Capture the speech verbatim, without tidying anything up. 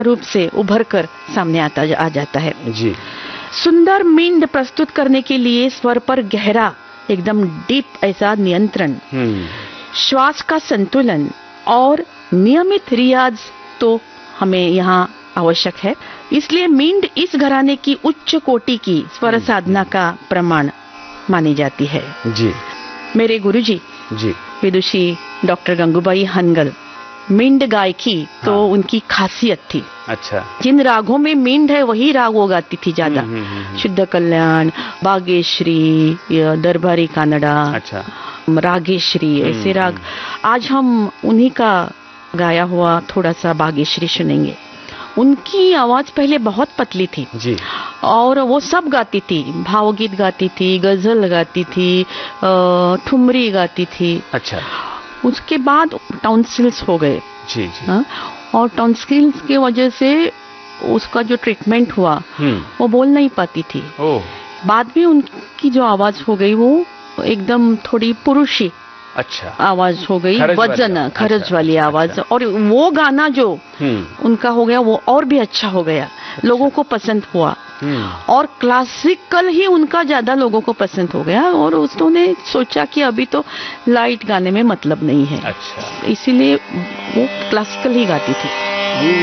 रूप से उभर कर सामने आता आ जाता है जी। सुंदर मींड प्रस्तुत करने के लिए स्वर पर गहरा एकदम डीप ऐसा नियंत्रण, श्वास का संतुलन और नियमित रियाज तो हमें यहाँ आवश्यक है। इसलिए मींड इस घराने की उच्च कोटि की स्वर साधना का प्रमाण मानी जाती है। जी। मेरे गुरुजी जी विदुषी डॉक्टर गंगूबाई हनगल मींड गायकी तो हाँ। उनकी खासियत थी। अच्छा। जिन रागों में मींड है वही राग वो गाती थी ज्यादा। शुद्ध कल्याण, बागेश्वरी, दरबारी कानड़ा, अच्छा, रागेश्वरी, ऐसे राग। आज हम उन्हीं का गाया हुआ थोड़ा सा बागेश्वरी सुनेंगे। उनकी आवाज पहले बहुत पतली थी जी। और वो सब गाती थी, भावगीत गाती थी, गजल गाती थी, ठुमरी गाती थी। अच्छा। उसके बाद टॉन्सिल्स हो गए। जी जी। हा? और टॉन्सिल्स की वजह से उसका जो ट्रीटमेंट हुआ वो बोल नहीं पाती थी। ओह। बाद में उनकी जो आवाज हो गई वो एकदम थोड़ी पुरुषी अच्छा आवाज हो गई, वजन खरज अच्छा, वाली अच्छा, आवाज। अच्छा। और वो गाना जो उनका हो गया वो और भी अच्छा हो गया। अच्छा। लोगों को पसंद हुआ और क्लासिकल ही उनका ज्यादा लोगों को पसंद हो गया। और उन्होंने सोचा कि अभी तो लाइट गाने में मतलब नहीं है। अच्छा। इसीलिए वो क्लासिकल ही गाती थी।